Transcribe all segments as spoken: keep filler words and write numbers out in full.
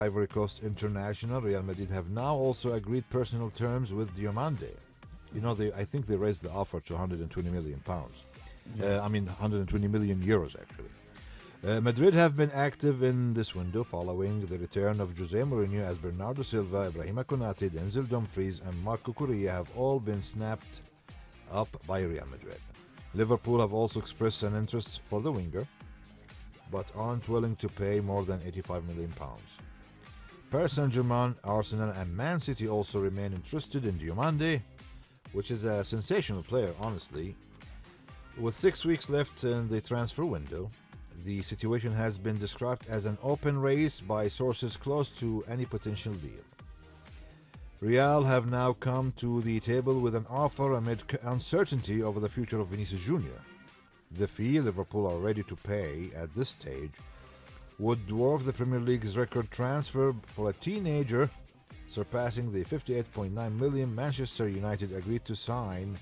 Ivory Coast international, Real Madrid have now also agreed personal terms with Diomande. You know, they I think they raised the offer to one hundred twenty million pounds. Yeah. Uh, I mean, one hundred twenty million euros actually. Uh, Madrid have been active in this window following the return of Jose Mourinho, as Bernardo Silva, Ibrahima Konate, Denzel Dumfries, and Marco Correa have all been snapped up by Real Madrid. Liverpool have also expressed an interest for the winger, but aren't willing to pay more than eighty-five million pounds. Paris Saint-Germain, Arsenal, and Man City also remain interested in Diomande, which is a sensational player, honestly. With six weeks left in the transfer window, the situation has been described as an open race by sources close to any potential deal. Real have now come to the table with an offer amid uncertainty over the future of Vinicius Junior The fee Liverpool are ready to pay at this stage would dwarf the Premier League's record transfer for a teenager, surpassing the fifty-eight point nine million Manchester United agreed to sign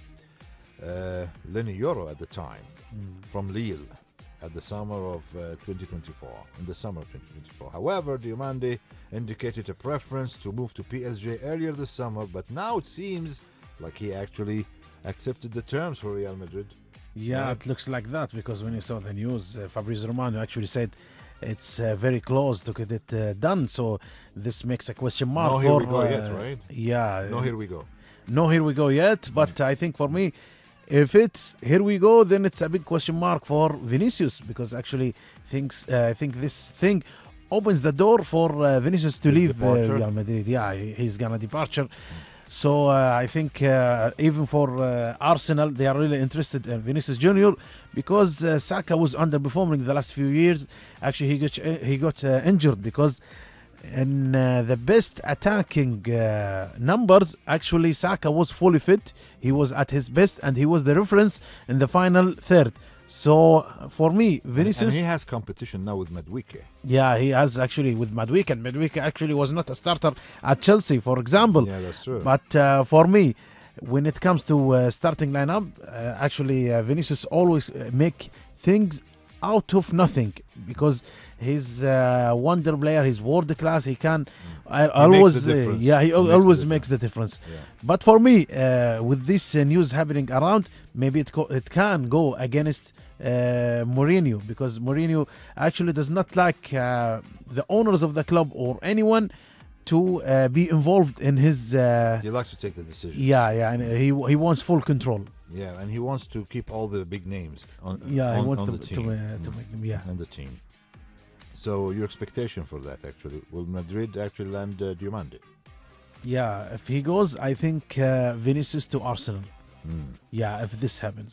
uh, Lenny Yoro at the time Mm. from Lille at the summer of uh, twenty twenty-four. In the summer of twenty twenty-four. However, Diomande indicated a preference to move to P S G earlier this summer, but now it seems like he actually accepted the terms for Real Madrid. Yeah, Yeah. it looks like that because when you saw the news, uh, Fabrizio Romano actually said it's uh, very close to get it uh, done. So this makes a question mark. No, here for, we go uh, yet, right? Yeah. No, here we go. No, here we go yet. But I think for me, if it's here we go, then it's a big question mark for Vinicius because actually thinks uh, I think this thing opens the door for uh, Vinicius to His leave uh, departure. Real Madrid. Yeah, he- he's gonna departure. So uh, I think uh, even for uh, Arsenal, they are really interested in Vinicius Junior because uh, Saka was underperforming the last few years. Actually, he got he got uh, injured because in uh, the best attacking uh, numbers, actually Saka was fully fit. He was at his best, and he was the reference in the final third. So uh, for me, And, Vinicius, and he has competition now with Madueke. yeah, he has actually with Madueke, and Madueke actually was not a starter at Chelsea, for example. Yeah, that's true. But uh, for me, when it comes to uh, starting lineup, uh, actually uh, Vinicius always uh, make things out of nothing because he's a wonder player. He's world class. He can I makes always the uh, difference. yeah he, He al- makes the always difference. makes the difference. Yeah. But for me, uh, with this uh, news happening around, maybe it co- it can go against uh, Mourinho because Mourinho actually does not like uh, the owners of the club or anyone to uh, be involved in his. Uh, He likes to take the decision. yeah, yeah, and he he wants full control. Yeah, and he wants to keep all the big names on, Yeah, on, he wants on to, the to, team. uh, to Mm. make them. Yeah, And the team. So your expectation for that actually, will Madrid actually land uh, Diomande? yeah. If he goes, I think uh, Vinicius to Arsenal. Mm. Yeah, if this happens.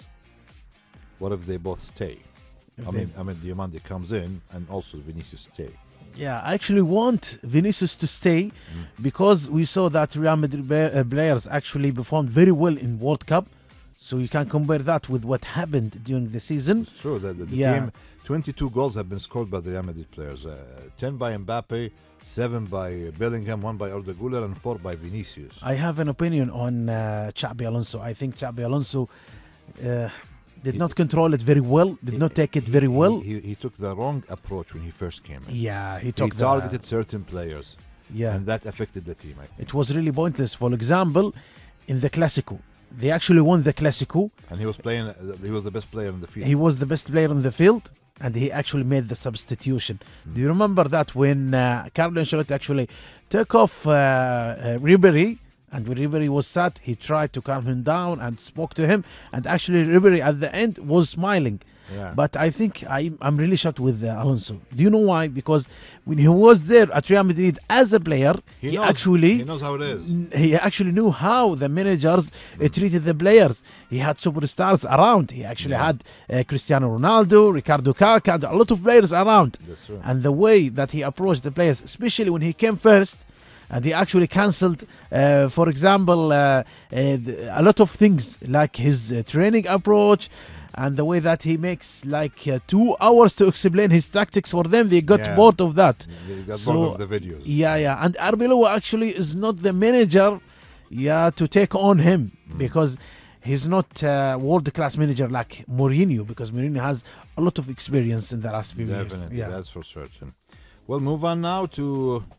What if they both stay? If I they- mean, I mean, Diomande comes in and also Vinicius stay. Yeah, I actually want Vinicius to stay because we saw that Real Madrid ba- uh, players actually performed very well in World Cup. So you can compare that with what happened during the season. It's true that the, the Yeah. team, twenty-two goals have been scored by the Real Madrid players. Uh, ten by Mbappe, seven by Bellingham, one by Arda Güler, and four by Vinicius. I have an opinion on uh, Xabi Alonso. I think Xabi Alonso uh, did He- not control it very well, did not take it He- very he- well. He, he took the wrong approach when he first came in. Yeah, he He took the- targeted certain players, Yeah, and that affected the team, I think. it was really pointless. For example, in the Clasico, they actually won the Clasico. And he was playing. uh, He was the best player in the field. He was the best player on the field, and he actually made the substitution. Mm. Do you remember that when uh, Carlo Ancelotti actually took off uh, uh, Ribery, and when Ribery was sad, he tried to calm him down and spoke to him, and actually Ribery at the end was smiling. Yeah. But I think I, I'm really shocked with uh, Alonso. Do you know why? Because when he was there at Real Madrid as a player, he, he, knows, actually he knows how it is. N- he actually knew how the managers uh, treated the players. He had superstars around. He actually Yeah. had uh, Cristiano Ronaldo, Ricardo Kaká, and a lot of players around. That's true. And the way that he approached the players, especially when he came first, and he actually cancelled, uh, for example, uh, uh, th- a lot of things like his uh, training approach. And the way that he makes like uh, two hours to explain his tactics for them, they got Yeah. bored of that. They got So, bored of the videos. Yeah, yeah. And Arbeloa actually is not the manager, yeah, to take on him Mm. because he's not a world class manager like Mourinho because Mourinho has a lot of experience in the last few years. Definitely, Yeah. that's for certain. Well, move on now to